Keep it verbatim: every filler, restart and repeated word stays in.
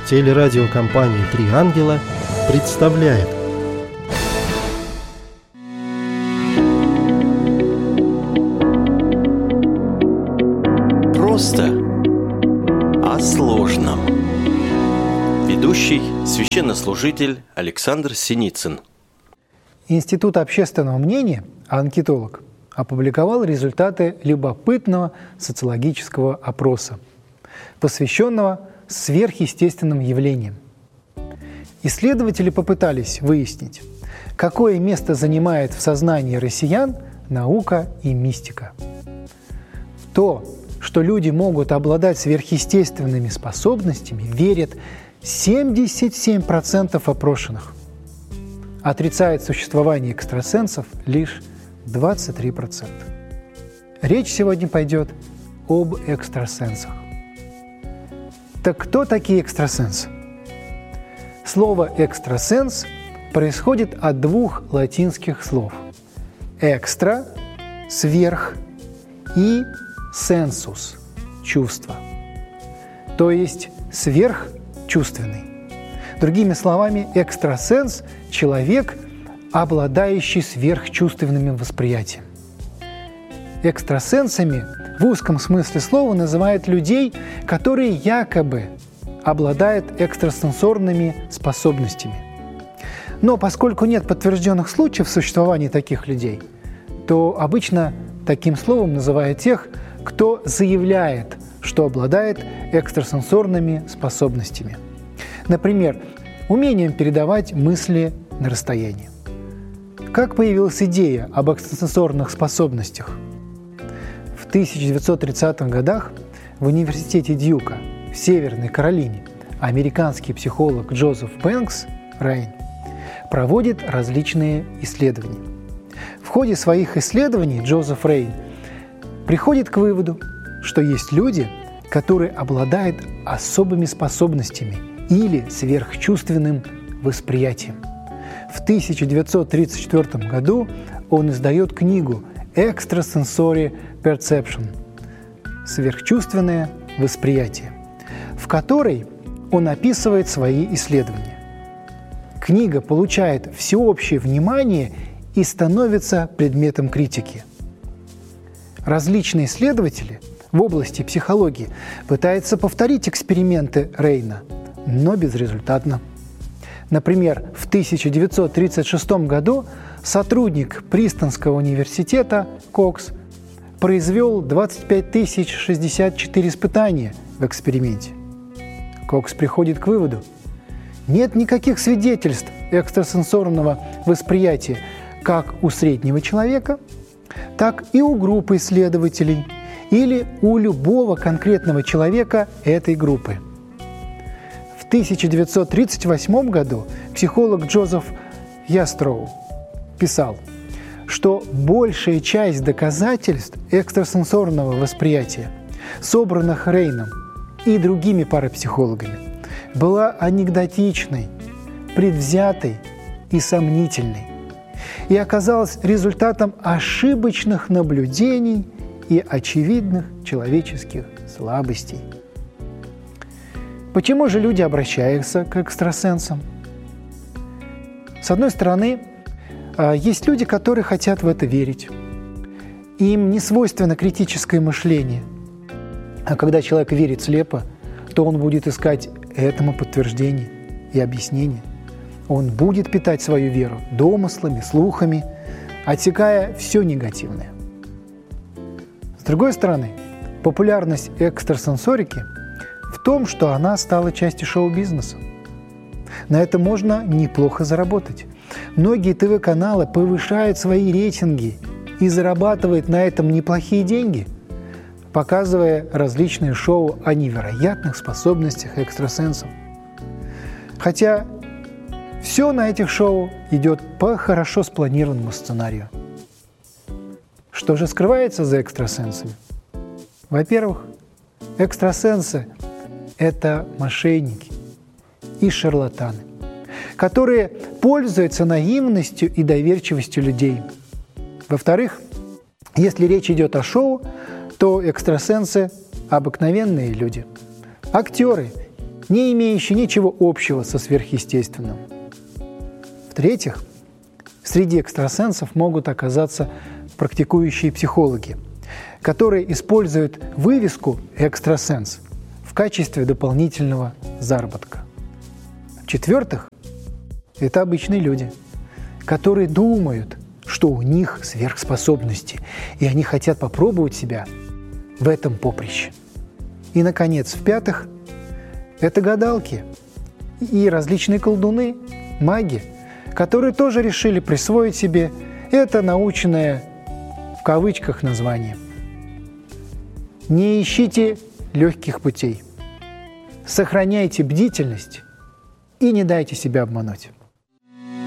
Телерадиокомпания «Три ангела» представляет. Просто о сложном. Ведущий священнослужитель Александр Синицын. Институт общественного мнения, анкетолог, опубликовал результаты любопытного социологического опроса, посвященного сверхъестественным явлениям. Исследователи попытались выяснить, какое место занимает в сознании россиян наука и мистика. В то, что люди могут обладать сверхъестественными способностями, верят семьдесят семь процентов опрошенных. Отрицает существование экстрасенсов лишь двадцать три процента. Речь сегодня пойдет об экстрасенсах. Так кто такие экстрасенсы? Слово «экстрасенс» происходит от двух латинских слов «экстра» – «сверх» и «сенсус» – «чувство», то есть «сверхчувственный». Другими словами, экстрасенс – человек, обладающий сверхчувственным восприятием. Экстрасенсами в узком смысле слова называют людей, которые якобы обладают экстрасенсорными способностями. Но поскольку нет подтвержденных случаев существования таких людей, то обычно таким словом называют тех, кто заявляет, что обладает экстрасенсорными способностями. Например, умением передавать мысли на расстоянии. Как появилась идея об экстрасенсорных способностях? В тысяча девятьсот тридцатых годах в университете Дьюка в Северной Каролине американский психолог Джозеф Бэнкс Рейн проводит различные исследования. В ходе своих исследований Джозеф Рейн приходит к выводу, что есть люди, которые обладают особыми способностями или сверхчувственным восприятием. В тысяча девятьсот тридцать четвёртом году он издает книгу «Extrasensory Perception» – «Сверхчувственное восприятие», в которой он описывает свои исследования. Книга получает всеобщее внимание и становится предметом критики. Различные исследователи в области психологии пытаются повторить эксперименты Рейна, но безрезультатно. Например, в тысяча девятьсот тридцать шестом году сотрудник Принстонского университета Кокс произвел двадцать пять тысяч шестьдесят четыре испытания в эксперименте. Кокс приходит к выводу: нет никаких свидетельств экстрасенсорного восприятия как у среднего человека, так и у группы исследователей или у любого конкретного человека этой группы. В тысяча девятьсот тридцать восьмом году психолог Джозеф Ястроу писал, что большая часть доказательств экстрасенсорного восприятия, собранных Рейном и другими парапсихологами, была анекдотичной, предвзятой и сомнительной и оказалась результатом ошибочных наблюдений и очевидных человеческих слабостей. Почему же люди обращаются к экстрасенсам? С одной стороны, есть люди, которые хотят в это верить. Им не свойственно критическое мышление. А когда человек верит слепо, то он будет искать этому подтверждение и объяснение. Он будет питать свою веру домыслами, слухами, отсекая все негативное. С другой стороны, популярность экстрасенсорики в том, что она стала частью шоу-бизнеса. На это можно неплохо заработать. Многие ТВ-каналы повышают свои рейтинги и зарабатывают на этом неплохие деньги, показывая различные шоу о невероятных способностях экстрасенсов. Хотя все на этих шоу идет по хорошо спланированному сценарию. Что же скрывается за экстрасенсами? Во-первых, экстрасенсы – это мошенники и шарлатаны, которые пользуются наивностью и доверчивостью людей. Во-вторых, если речь идет о шоу, то экстрасенсы – обыкновенные люди, актеры не имеющие ничего общего со сверхъестественным. В-третьих, среди экстрасенсов могут оказаться практикующие психологи, которые используют вывеску «экстрасенс» в качестве дополнительного заработка. В-четвертых, это обычные люди, которые думают, что у них сверхспособности, и они хотят попробовать себя в этом поприще. И, наконец, в-пятых, это гадалки и различные колдуны, маги, которые тоже решили присвоить себе это научное в кавычках название. Не ищите легких путей. Сохраняйте бдительность и не дайте себя обмануть.